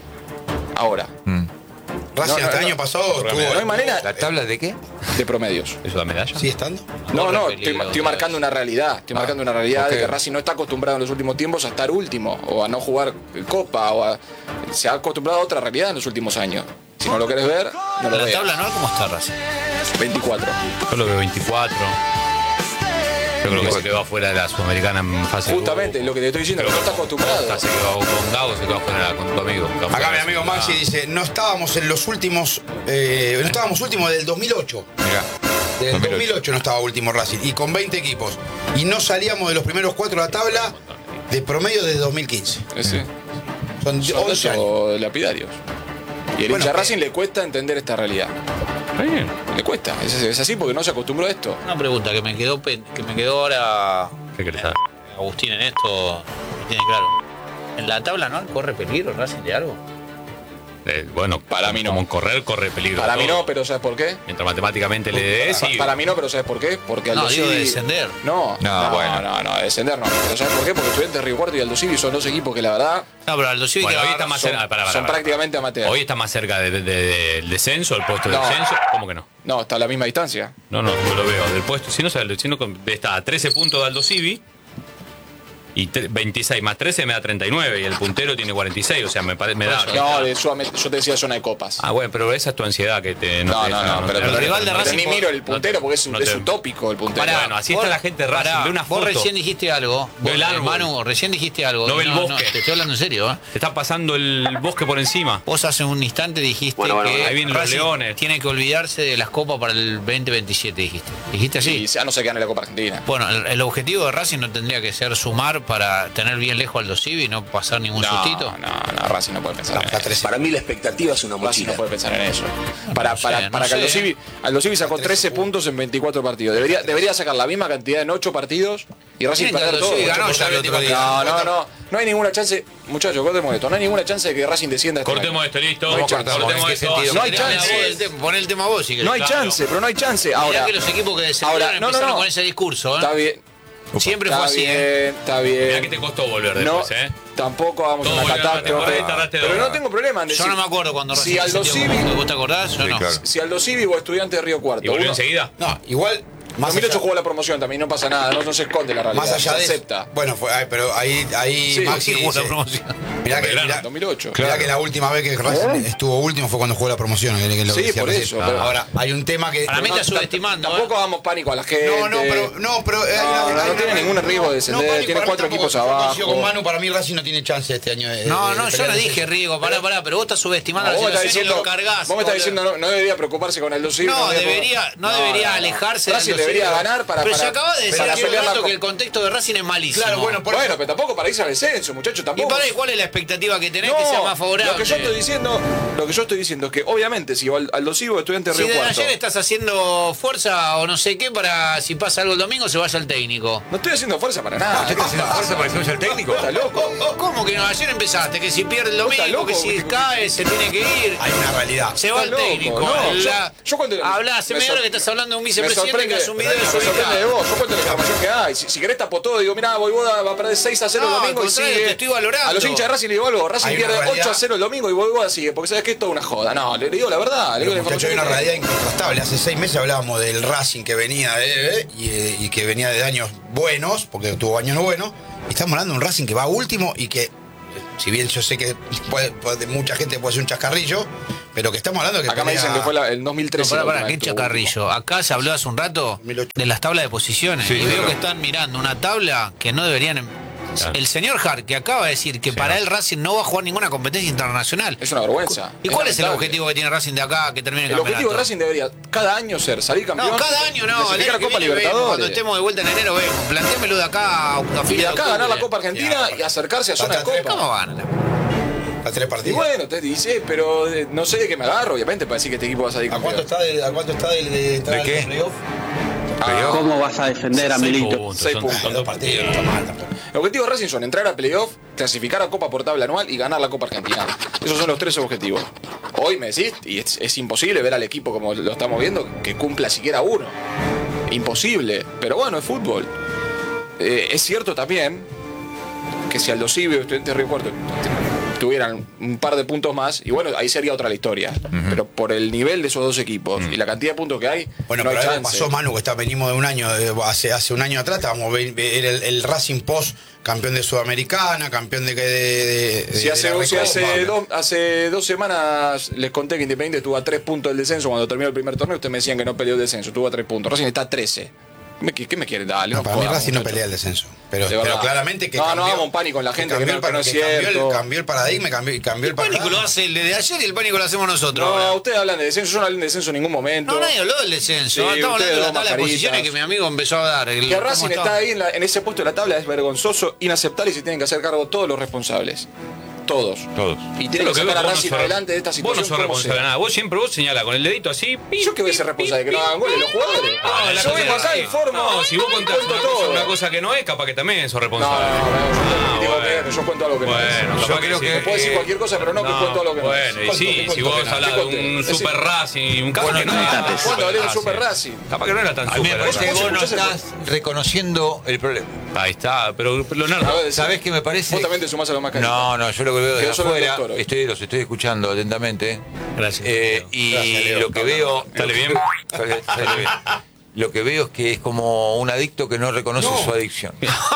Ahora, Mm. Racing No, no, hasta el no. año pasado estuvo. no hay manera ¿La tabla de qué? de promedios. ¿Eso da medalla? ¿Sigue estando? No, no, Corre estoy, peligro, estoy otra marcando vez. una realidad. Estoy Ah, marcando una realidad ok. de que Racing no está acostumbrado en los últimos tiempos a estar último o a no jugar Copa o a, se ha acostumbrado a otra realidad en los últimos años. Si no lo querés ver, no lo La veas. tabla anual, ¿cómo está Racing? veinticuatro. Yo lo veo veinticuatro. Yo creo que se quedó afuera de la Sudamericana en fase de Justamente lo que te estoy diciendo, que no está acostumbrado. Costa, se quedó con Gago, se quedó afuera con tu amigo. Acá mi amigo Maxi dice, no estábamos en los últimos, eh, no estábamos últimos del dos mil ocho. Mirá. Del dos mil ocho. dos mil ocho no estaba último Racing, y con veinte equipos. Y no salíamos de los primeros cuatro de la tabla de promedio desde dos mil quince. Ese. Son Son once años. esos lapidarios. Y el Bueno, hincha eh. Racing le cuesta entender esta realidad. Bien. Le cuesta. Es, es así porque no se acostumbró a esto. Una pregunta que me quedó pen- que me quedó ahora ¿Qué querés saber? Agustín en esto me tiene claro. ¿En la tabla anual corre peligro Racing de algo? Eh, bueno, Para mí no. Como en correr, corre peligro. Para mí todo. no, pero ¿sabes por qué? Mientras matemáticamente le des Pa- y. Para mí no, pero ¿sabes por qué? Porque Aldo No, digo Civi- de descender. No, No, no, bueno. no, no, de descender no. Pero ¿sabes por qué? Porque Estudiantes Río Cuarto y Aldo Civi son dos equipos que la verdad No, pero Aldo Civi Bueno, que hoy va- está más son, cerca. pará, pará, son pará. prácticamente amateurs. Hoy está más cerca de- de- de- del descenso, el puesto de No. descenso. ¿Cómo que no? No, está a la misma distancia. No, no, yo lo veo. Del puesto, si no, sabe, si no está a trece puntos de Aldo Civi y tre- veintiséis más trece me da treinta y nueve y el puntero tiene cuarenta y seis, o sea, me, pare- me da. No, de Sudamérica- yo te decía zona de copas. Ah, bueno, pero esa es tu ansiedad que te. No, te no, deja- no, pero, te- el pero- rival de pero Racing ni por- miro el puntero porque es, no es te- utópico el puntero. Pará, Bueno, así vos- está la gente de Racing, pará, ve una Vos foto. recién dijiste algo. Ve el Vos, árbol. Manu, recién dijiste algo. No ve el bosque. te estoy hablando en serio, ¿eh? Te está pasando el bosque por encima. Vos hace un instante dijiste Bueno, bueno, que bueno, ahí vienen los Racing leones. tiene que olvidarse de las copas para el veinte veintisiete, dijiste. ¿Dijiste así? Y ya no se quedan en la Copa Argentina. Bueno, el, el objetivo de Racing no tendría que ser sumar para tener bien lejos al Aldo Civi y no pasar ningún No, sustito. no, no, Racing no puede pensar en Está eso. trece. Para mí la expectativa es una Racing mochila. no puede pensar en eso. Para, no sé, para, no para que sé. Aldo Civi, Aldo Civi sacó trece puntos en veinticuatro partidos. Debería, debería sacar la misma cantidad en ocho partidos y Racing Miren que perder Aldo todo. Civi ganó ocho ya el por otro ciento. día. No, no, no. No hay ninguna chance. Muchachos, cortemos esto. No hay ninguna chance de que Racing descienda este Cortemos año. esto, listo. No hay chance. Cortemos ¿En qué esto. sentido? No hay Tirame chance. a vos el tema, Poné el tema vos si querés. No hay Claro. chance, pero no hay chance. Mirá Ahora, que los equipos que descendieron ahora, no, no, empezaron no. con ese discurso, ¿eh? está bien. Siempre Está fue así, bien, ¿eh? está bien. Mirá que te costó volver No, después, ¿eh? tampoco hagamos Todo una volvió a la temporada y catástrofe. tardaste Pero dos. no tengo problema en decir. Yo no me acuerdo cuando Si Racing Aldo descendió Civi, con- ¿Vos te acordás? Yo Sí, no. claro. si Aldo Civi o Estudiantes de Río Cuarto. ¿Y volvió uno- enseguida? No, igual Más dos mil ocho allá- jugó la promoción también, no pasa nada, no, no se esconde la realidad. Más allá se de eso. acepta. Bueno, fue, ay, pero ahí, ahí Sí, Maxi Sí, jugó la dice, promoción. mirá que, Belgrano, mirá- dos mil ocho. mirá que la última vez que Racing estuvo último fue cuando jugó la promoción. que- que lo Sí, decía por recién. eso, pero- Ahora, hay un tema que... Para mí no, está subestimando. Tampoco ¿eh? damos pánico a la gente. no, no, pero, no, pero hay No, una- no, hay no una- tiene ningún riesgo de descender, pánico, tiene para mí cuatro tampoco. equipos Yo abajo. coincido con Manu, para mí Racing no tiene chance este año de, No, de- no, de yo pelear no el dije descenso. Riego, pará, pará, pero vos estás subestimando No, la vos me estás situación y diciendo, lo cargás. vos me estás boludo. diciendo no, no debería preocuparse con el dos No, debería, no, debería alejarse Racing Aldo debería Civi. ganar para Pero para- se acaba de decir para hace un pelear la rato co- que el contexto de Racing es malísimo. Claro, bueno, por Bueno, eso- pero tampoco para irse al descenso, muchachos, ¿Y tampoco. para cuál es la expectativa que tenés No, que sea más favorable? Lo que yo estoy diciendo, lo que yo estoy diciendo es que obviamente si Al- Aldo Civi, estudiante de Si Río desde Cuarto. ayer estás haciendo fuerza o no sé qué para si pasa algo el domingo se vaya el técnico. No estoy haciendo fuerza para nada. ¿Usted está haciendo fuerza para que se vaya el técnico? ¿Está loco? ¿Cómo que no? Ayer empezaste, que si pierde el ¿Vos estás domingo, que loco? si cae se tiene que ir. Hay una realidad. Se va el Estás loco, técnico. no, La- yo- yo cuando- Habla, hace me media hora sor- que estás hablando de un Me vicepresidente sorprende, que hace un video de me su sorprende de hija. vos. Yo cuento la información que hay. Si, si querés tapo todo, digo, mirá, Voivoda va a perder seis a cero No, el domingo al y contrario, sigue. te estoy valorando. A los hinchas de Racing le digo algo, Racing Hay una pierde realidad. ocho a cero el domingo y Voivoda sigue, porque sabes que es toda una joda. No, le digo la verdad, le digo Pero, la muchachos, hay información. una que hay. realidad incontrastable. Hace seis meses hablábamos del Racing que venía de, eh, y, eh, y que venía de años buenos, porque tuvo años no buenos. Y estamos hablando de un Racing que va último y que, eh, si bien yo sé que puede- puede- mucha gente puede ser un chascarrillo, pero que estamos hablando que Acá me pelea- dicen que fue la- el dos mil No, trece. pará, la pará, última qué vez que tuvo chacarrillo. Acá se habló hace un rato dos mil ocho. de las tablas de posiciones. Sí, y sí, veo no. que están mirando una tabla que no deberían. em- Claro. El señor Hart, que acaba de decir que para él Racing no va a jugar ninguna competencia internacional. Es una vergüenza. ¿Y cuál es el lamentable. objetivo que tiene Racing de acá que termine el, El objetivo de campeonato? Racing debería cada año ser salir campeón. No, cada año no. El clasificar año a que Copa viene vemos, Libertadores. cuando estemos de vuelta en enero vemos. Plantémelo de acá a, a Y fines de de acá ganar la octubre. Copa Argentina y acercarse a zona de Hasta tres- Copa. ¿Cómo van? A tres Y partidos. bueno, te dice, pero eh, no sé de qué me agarro, obviamente, para decir que este equipo va a salir ¿A campeón. cuánto está de, a cuánto está de, de entrar ¿De al qué? playoff? Ah, ¿Cómo vas a defender a Seis Milito? puntos, Seis son- puntos. son Dos partidos, no está mal tampoco. El objetivo de Racing son entrar a playoff, clasificar a Copa por tabla anual y ganar la Copa Argentina. Esos son los tres objetivos. Hoy me decís, y es, es imposible ver al equipo como lo estamos viendo, que cumpla siquiera uno. Imposible. Pero bueno, es fútbol. Eh, es cierto también que si Aldo Civi o Estudiantes de Río Cuarto tuvieran un par de puntos más, y bueno, ahí sería otra la historia. Pero por el nivel de esos dos equipos y la cantidad de puntos que hay, Bueno, no pero hay algo chance. pasó, Manu, que está, venimos de un año, de- hace, hace un año atrás, estábamos, ve- ve- era el, el Racing Post, campeón de Sudamericana, campeón de... de, de- de- Si hace, de la si hace, Recopa. dos, hace dos semanas les conté que Independiente estuvo a tres puntos del descenso cuando terminó el primer torneo, ustedes me decían que no peleó el descenso, estuvo a tres puntos. Racing está a trece. ¿Qué me, qué me quieren dar? No, para mí Racing no pelea el descenso. Pero, De pero verdad. claramente que No, no cambió- hagamos pánico en la gente, que cambió no- el que no pa- es que cambió el- cierto. Cambió el paradigma y cambió, y cambió el El pánico lo panorama. hace el de ayer y el pánico lo hacemos nosotros. No, ahora. ustedes hablan de descenso, yo no hablé de descenso en ningún momento. No, nadie habló del descenso. Sí, Estamos hablando ustedes de la dos tabla de mascaritas. posiciones que mi amigo empezó a dar. El- Que ¿cómo Racing está ahí en, la- en ese puesto de la tabla es vergonzoso, inaceptable y se tienen que hacer cargo todos los responsables. Todos. Todos. Y Yo tienen lo que que veo sacar a es que vos no Racing sos- adelante de esta Vos no situación. sos como responsable de sea. nada. Vos siempre vos señalás con el dedito así. pi, Yo que voy a ser pi, responsable de que pi, no hagan goles los jugadores. No, la yo cosa vengo es acá, así. informo. No, si vos contás cuento una cosa, todo. una cosa que no es, capaz que también sos No, responsable. no, no, yo Ah, digo bueno. que yo cuento algo que no Bueno, es. capaz Yo creo sí. que- Me puedo decir eh, cualquier cosa, pero no, que cuento algo que no es. Bueno, y Cuento, sí, que si cuento vos que no. hablas ¿Qué de conté? un Es super decir, Racing, capaz Bueno, que no no, era no, tan no, ¿cuándo hablé de un Racing. super Racing? Capaz que no era tan A mí me super parece que Racing. vos no Escuchá, estás reconociendo el problema. Ahí está, pero Leonardo. A ver, ¿Sabés qué me parece? Vos también te sumás a los más No, no, yo lo que veo de Quedó solo el afuera, doctor hoy. estoy, los estoy escuchando atentamente. Gracias. Eh, y Gracias, Leo. lo que veo. Sale bien. Sale- sale bien. Lo que veo es que es como un adicto que no reconoce No. su adicción.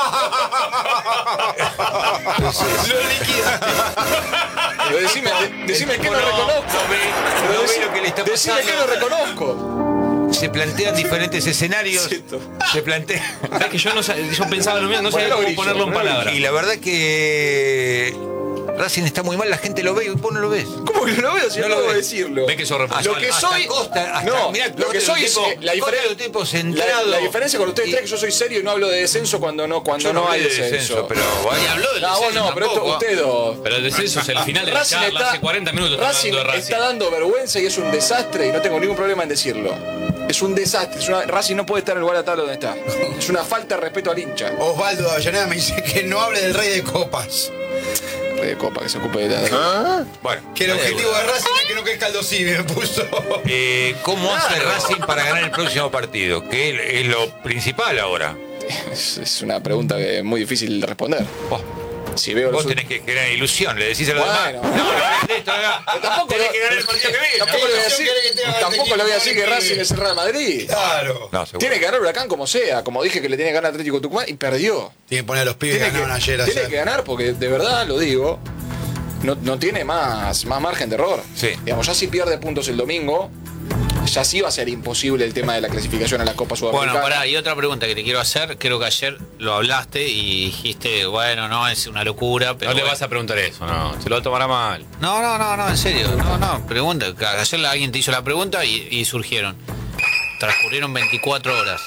Lo liquidaste. Pero decime, de- decime El que tipo no no- reconozco. no ve- Pero no ve decí- lo que le está Decime que pasando. no reconozco. Se plantean diferentes escenarios. Siento. Se plantean. Es que yo no sab- yo pensaba lo mismo, no sabía Ponelo cómo grillo, ponerlo en ponelo palabras. Y la verdad que Racing está muy mal, la gente lo ve y vos no lo ves. ¿Cómo que no lo veo si No no lo puedo ves. decirlo? Ve que sos responsable. Lo que Hasta soy. Costa, hasta- no, mirá, lo Costa que es soy un es. tipo- eh, La, Costa diferen- es un tipo la, centrado. la diferencia con ustedes Y- tres es que yo soy serio y no hablo de descenso cuando no, cuando Yo no, no hay hablé de descenso. pero Ni bueno. habló del No, vos descenso no, pero esto, tampoco. ustedes dos. Pero el descenso es el final de la Racing charla. está, Hace cuarenta minutos estamos Racing hablando de Racing. está dando vergüenza y es un desastre y no tengo ningún problema en decirlo. Es un desastre. Es una- Racing no puede estar en el lugar de tabla donde está. Es una falta de respeto al hincha. Osvaldo de Avellaneda me dice que no hable del rey de copas. De Copa, que se ocupe de la. Bueno, Que el objetivo de Racing es que no quede Aldo Civi, me puso. eh, ¿cómo hace Racing para ganar el próximo partido? Que es lo principal ahora. Es, es una pregunta que es muy difícil de responder. Oh, si veo Vos los tenés que crear ilusión, le decís a los Bueno. demás. No, no, listo, acá. Tampoco Tenés lo- que ganar el partido que viene. Tampoco le voy a decir, ¿Qué querés que te haga tampoco este le voy a equipo? decir que Racing es el Real Madrid. Claro. No, seguro. Tiene que ganar Huracán como sea. Como dije que le tiene que ganar Atlético Tucumán y perdió. Tiene que poner a los pibes que Tiene, ganaron que, ayer. tiene ayer. que ganar porque de verdad lo digo. No, no tiene más, más margen de error. Sí. Digamos, ya si pierde puntos el domingo, ya sí va a ser imposible el tema de la clasificación a la Copa Bueno, Sudamericana. pará, y otra pregunta que te quiero hacer. Creo que ayer lo hablaste y dijiste, bueno, no, es una locura, pero. No le bueno. vas a preguntar eso, no. Se lo tomará mal. No, no, no, no, en serio. No, no, pregunta. Ayer alguien te hizo la pregunta y, y surgieron. Transcurrieron veinticuatro horas.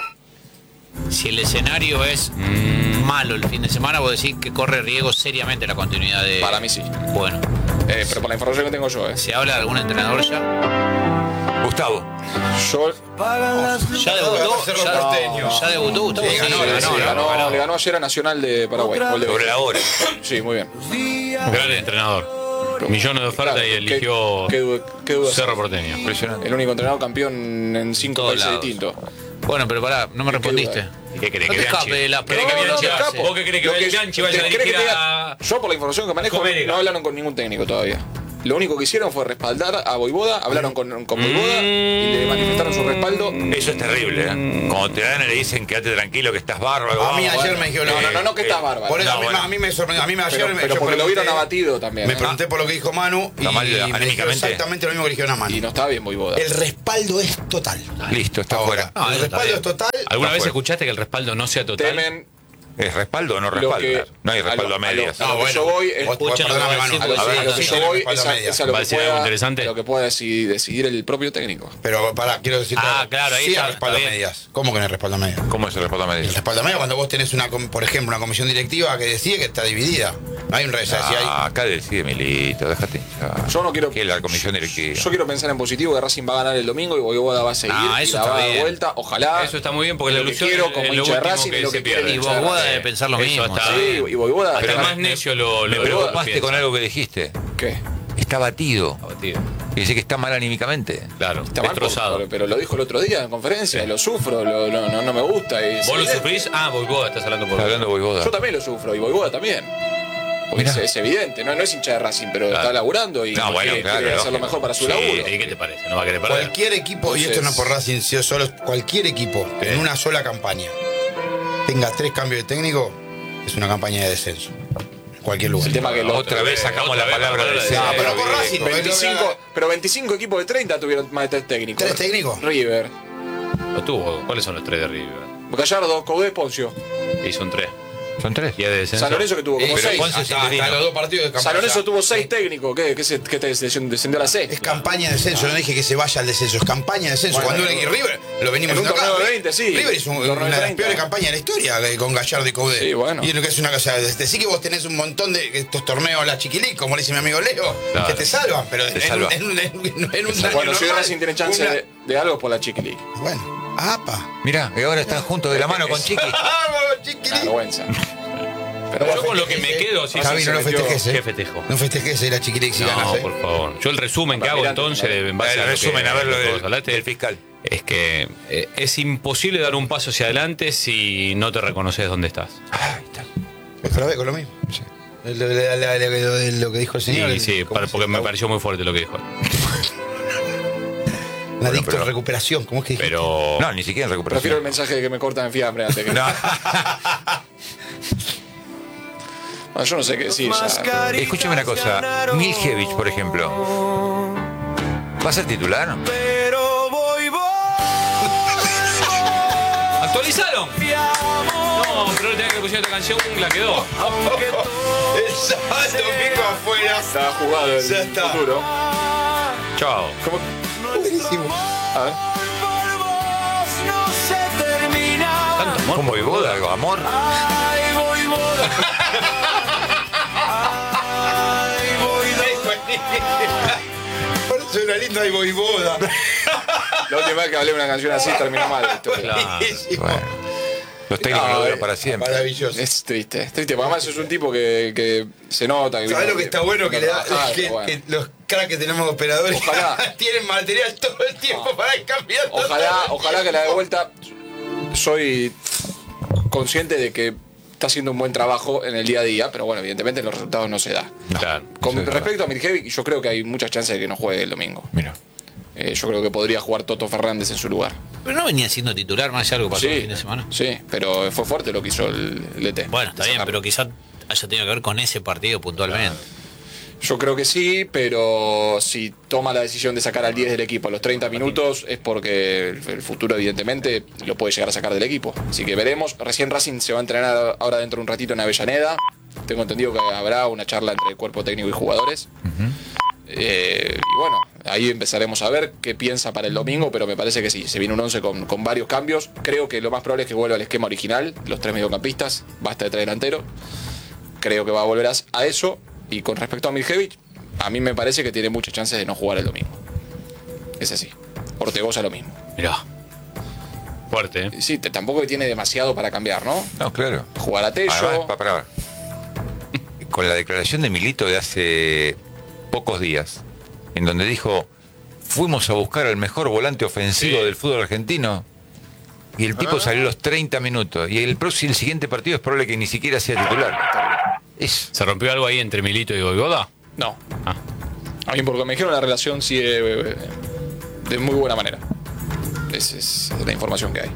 Si el escenario es malo el fin de semana, vos decís que corre riesgo seriamente la continuidad de. Para mí sí. Bueno, Eh, pero por la información que tengo yo, ¿eh? ¿se habla de algún entrenador ya? Gustavo. Yo ¿Ya debutó? Cerro ¿Ya, Porteño. ¿Ya debutó Gustavo? Sí, ganó, sí, ganó, sí, ganó, ganó, ganó. le ganó ayer a Nacional de Paraguay. Gol de Sobre la hora. Sí, muy bien. Gran entrenador. Millones de ofertas Claro, y qué- eligió qué du- qué duda. Cerro Porteño. Impresionante. El único entrenador campeón en cinco Todos países lados. distintos. Bueno, pero pará, no me ¿Qué respondiste. duda? ¿Y qué querés No que te Bianchi? escape de la ¿Querés que No, no, Bianchi me vaya- escapo. ¿Vos qué querés que Lo que- Bianchi vaya a ¿Cree que dirigir diga- a Yo, por la información que manejo, Copa América? no hablaron con ningún técnico todavía. Lo único que hicieron fue respaldar a Voivoda, hablaron con, con Voivoda y le manifestaron su respaldo. Eso es terrible, ¿eh? Cuando te dan y le dicen quédate tranquilo que estás bárbaro. A mí vamos, ayer bueno. me dijeron, No, no, no, no, que Eh, estás bárbaro. Por eso No, a, mí, bueno. a mí me sorprendió. A mí me ayer Pero, me- pero yo porque lo pregunté- vieron abatido también. Me ¿eh? pregunté por lo que dijo Manu y Está mal me dijeron anímicamente. exactamente lo mismo que le dijeron a Manu. Y no está bien Voivoda. El respaldo es total. Listo, está Ahora, fuera. No, el eso está respaldo bien. es total. ¿Alguna Está vez fuera. escuchaste que el respaldo no sea total? Temen ¿Es respaldo o no lo respaldo? que. No hay respaldo a, lo- medias. A lo, No, que bueno, yo voy es. vos- vos- Escuchen lo que perdóname, va a decir, Manu. porque A ver, sí, A lo que sí, yo sí. voy respaldo es a a, medias. es a lo ¿Va a que decir algo pueda, interesante? a lo que pueda decidir, decidir el propio técnico. Pero pará, quiero decirte. Ah, algo. claro, ahí Sí, está, hay respaldo a está bien. medias. ¿Cómo que no hay respaldo a medias? ¿Cómo es el respaldo a El medias? respaldo a medias cuando vos tenés, una, com- por ejemplo, una comisión directiva que decide que está dividida. No hay un revés. Si hay, Ah, acá decide Milito, déjate. hinchar. Yo no quiero. Que es la comisión directiva. Yo quiero pensar en positivo que Racing va a ganar el domingo y Voivoda va a seguir. Ah, y eso la está va a dar bien. vuelta. Ojalá. Eso está muy bien porque Es la lo que ilusión quiero es como lo hincha de último Racing que y lo se que pierde. quiere Y hincha de Boguada Racing. debe pensar lo Eso mismo. está- sí. Sí, y Voivoda. Hasta está- más necio lo, Me lo preocupaste piensa. con algo que dijiste. ¿Qué? Está batido. Abatido. Y dice que está mal anímicamente. Claro, Está mal, destrozado. pero, pero lo dijo el otro día en conferencia. Lo sufro, lo- lo- no, no me gusta. Y ¿Vos lo sí, sufrís? Ah, Boivoda, estás hablando por Está hablando Voivoda. Yo también lo sufro y Voivoda también. Porque Mirá. es, es evidente, no, no es hincha de Racing, pero Claro. está laburando y No, bueno, quiere, claro, quiere hacer lo lógico. mejor para su Sí, laburo. ¿y qué te parece? ¿No va a querer perder? Cualquier equipo, y esto no Entonces- por Racing, sino solo cualquier equipo que en una sola campaña tenga tres cambios de técnico, es una campaña de descenso. En cualquier lugar. El tema que lo- Otra vez sacamos otra la vez palabra la del palabra centro. de- pero con Racing, porque veinticinco, pero veinticinco equipos de treinta tuvieron más de tres técnicos. ¿Tres técnicos? River, Lo tuvo. ¿Cuáles son los tres de River? Gallardo, Coudet, Poncio. Y son tres. Son tres. Y es de descenso. San Lorenzo que tuvo como Eh, pero seis. Ponce es hasta, interino. hasta los dos partidos de campaña. San Lorenzo Ya. tuvo seis técnicos. ¿Qué, qué, se, qué te descendió descendió a la seis? Es campaña de descenso, no dije que se vaya al descenso, es campaña de descenso. Bueno, Cuando bueno. el River, lo venimos En un diciendo acá, torneo de veinte, sí. River hizo un- Torneo de una de las treinta. peores campañas de la historia eh, con Gallardo y Coudet. Sí, bueno. Y lo que es una cosa, decir que vos tenés un montón de estos torneos, la chiquilí, como le dice mi amigo Leo, Claro. que te salvan, pero en, salvan. en un- en un- en un año Bueno, si normal, Racing tiene chance una- de, de algo es por la Chiqui League. Bueno, apa. Mirá, y ahora están juntos de la mano con Chiqui. ¡Vamos, chiquilí! Una vergüenza. Pero Yo con lo que me quedo, sí, Javi, sí, no lo se metió- festejes, ¿Qué eh. festejo? No festejes eh, la chiquilí si ganas, No, eh. por favor. Yo el resumen que hago Mirante, entonces, mirante. en base El a lo resumen, que- a ver lo que del, vos hablaste, del fiscal. es que eh, es imposible dar un paso hacia adelante si no te reconoces dónde estás. Ahí está. Otra vez con lo mismo. Sí. Lo, lo- lo- lo- lo- lo que dijo el señor. Sí, el- sí, ¿cómo para- se porque me llama? pareció muy fuerte lo que dijo. Un adicto pero- en recuperación, ¿cómo es que dijiste? Pero. No, ni siquiera en Prefiero el recuperación. mensaje de que me cortan en fiambre antes que. No. Bueno, yo no sé qué decir ya. Escúchame una cosa. Miljevic, por ejemplo. ¿Va a ser titular? ¿Actualizaron? No, pero no tenía que pusieron esta canción y la quedó. El sábado domingo afuera. Está jugado el Ya está. futuro. Chao. Buenísimo. A ver. Tanto amor. ¿Cómo Voivoda? ¿Algo? ¿Amor? Por eso era lindo ahí Voivoda. La última vez que hablé de una canción así terminó mal. Esto. Claro. Buenísimo. Bueno. Los técnicos No, lo duran eh, para siempre. Maravilloso. Es triste, es triste. Porque además es un tipo que, que se nota. Que ¿Sabes lo que está bueno? Que, le da, Ah, que, bueno. que los cracks que tenemos de operadores Ojalá. tienen material todo el tiempo para ir cambiando. Ojalá, todo. ojalá que la de vuelta. Soy consciente de que está haciendo un buen trabajo en el día a día, pero bueno, evidentemente los resultados no se dan. Claro. Con Eso es respecto a Mirkevic, yo creo que hay muchas chances de que no juegue el domingo. Mira. Eh, yo creo que podría jugar Toto Fernández en su lugar. Pero no venía siendo titular más allá de lo que pasó el fin de semana. Sí, pero fue fuerte lo que hizo el, el E T. Bueno, está bien, pero quizás haya tenido que ver con ese partido puntualmente. Yo creo que sí, pero si toma la decisión de sacar al diez del equipo a los treinta minutos es porque el, el futuro evidentemente lo puede llegar a sacar del equipo. Así que veremos. Recién Racing se va a entrenar ahora dentro de un ratito en Avellaneda. Tengo entendido que habrá una charla entre el cuerpo técnico y jugadores. Uh-huh. Eh, y bueno, ahí empezaremos a ver qué piensa para el domingo, pero me parece que sí, se viene un once con, con varios cambios. Creo que lo más probable es que vuelva al esquema original, los tres mediocampistas, basta de tres delanteros. Creo que va a volver a, a eso. Y con respecto a Mirkevic, a mí me parece que tiene muchas chances de no jugar el domingo. Es así. Ortegoza lo mismo. Mirá. Fuerte, ¿eh? Sí, te, tampoco tiene demasiado para cambiar, ¿no? No, claro. Jugar a Tello. Además, pa, para, con la declaración de Milito de hace pocos días, en donde dijo, fuimos a buscar al mejor volante ofensivo Sí. del fútbol argentino, y el tipo Ah. salió a los treinta minutos, y el próximo, el siguiente partido es probable que ni siquiera sea titular. Es, ¿Se rompió algo ahí entre Milito y Voivoda? No. Ah. A mí, porque me dijeron, la relación sigue eh, de muy buena manera. Esa es la información que hay.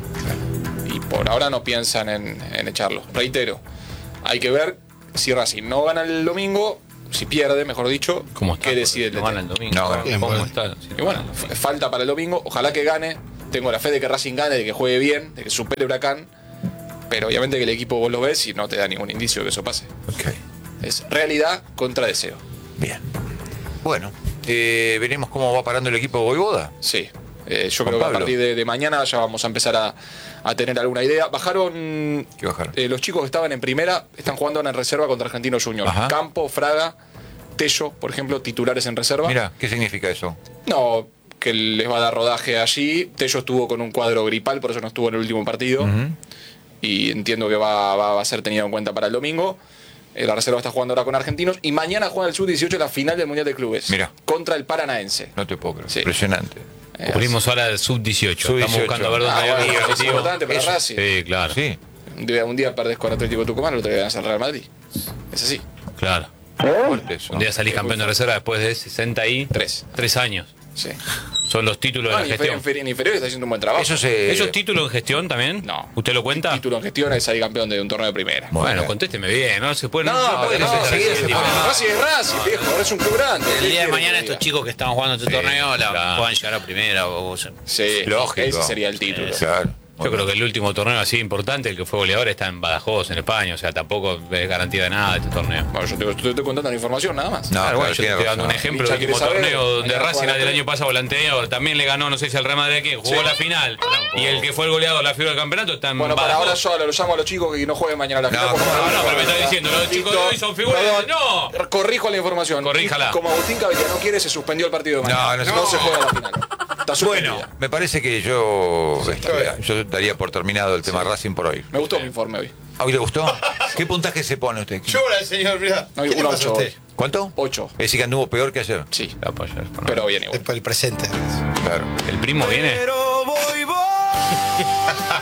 Y por ahora no piensan en, en echarlo. Reitero, hay que ver si Racing no gana el domingo, si pierde, mejor dicho, ¿Cómo está? qué decide el No gana D T. el domingo. No, bien, ¿Cómo bueno. está? Y bueno, f- falta para el domingo. Ojalá que gane. Tengo la fe de que Racing gane, de que juegue bien, de que supere Huracán. Pero obviamente que el equipo vos lo ves y no te da ningún indicio de que eso pase. ok, Es realidad contra deseo. bien. Bueno, eh, veremos cómo va parando el equipo de Voivoda. Sí. Eh, yo Juan creo que a Pablo. partir de, de mañana ya vamos a empezar a, a tener alguna idea. Bajaron. ¿Qué bajaron? eh, los chicos que estaban en primera están jugando ahora en reserva contra Argentinos Juniors. Ajá. Campo, Fraga, Tello, por ejemplo, titulares en reserva. Mira, ¿qué significa eso? No, que les va a dar rodaje allí. Tello estuvo con un cuadro gripal, por eso no estuvo en el último partido. Ujú. Y entiendo que va, va- va a ser tenido en cuenta para el domingo. Eh, la reserva está jugando ahora con Argentinos. Y mañana juega el sub dieciocho la final del Mundial de Clubes. Mira. Contra el Paranaense. No te puedo creer. Sí. Impresionante. Eh, Cubrimos ahora el sub dieciocho. sub Estamos dieciocho. buscando a ver dónde Ah, hay bueno, algo es positivo. importante para Eso. Racing. Sí, claro. Sí. Un día, un día perdés con Atlético Tucumán, el otro día ganás al Real Madrid. Es así. Claro. Fuerte eso. Un día salís campeón de reserva después de sesenta y Tres. tres años. Sí. Son los títulos No, de en la inferior, gestión. en inferior está haciendo un buen trabajo. Eso se... ¿Esos títulos en gestión también? No. ¿Usted lo cuenta? Título en gestión es salir campeón de un torneo de primera. Bueno, contésteme bien, no se puede. No, se puede no, estar enseguida así, se tipo, pone- no. Racing es Racing, viejo, ahora es un club grande. El ¿Qué día de quiere mañana que estos diga? chicos que estaban jugando este Sí, torneo la claro. puedan llegar a primera o, o sea, Sí, Lógico. ese sería el título. Claro. Yo creo que el último torneo así importante, el que fue goleador, está en Badajoz, en España. O sea, tampoco es garantía de nada este torneo. Bueno, yo te, te estoy contando la información nada más. No, Claro, claro, bueno, yo te tiene estoy dando un razón. ejemplo. El Hincha último quiere saber, torneo donde mañana Racing juega del la año pasado volanteó, también le ganó, no sé si al Real Madrid, que jugó Sí. la final. Y el que fue el goleador, la figura del campeonato, está en Bueno, para ahora Badajoz. yo lo llamo a los chicos que no jueguen mañana a la No, final. porque ¿cómo No, no, pero me está diciendo, los chicos de hoy son figuras. Perdón, No. Corrijo la información. Corríjala. Y como Agustín Cabella no quiere, se suspendió el partido de mañana. No, no se- se juega la final. Está suspendida. Bueno, me parece que yo, Sí, este, está bien. yo daría por terminado el tema Racing por hoy. Me gustó mi informe hoy. ¿A hoy le gustó? ¿Qué puntaje se pone usted? Llora el señor, mirá. No, ¿Qué le uno pasa a ocho. usted? ¿Cuánto? Ocho. Es decir, que anduvo peor que ayer. Sí, La apoyo, es por- pero bien igual. Es para el presente. Claro. ¿El primo viene?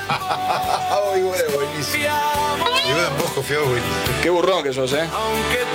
Ah, muy bueno, buenísimo. Y bueno, vos confiado, buenísimo. Qué burrón que sos, ¿eh?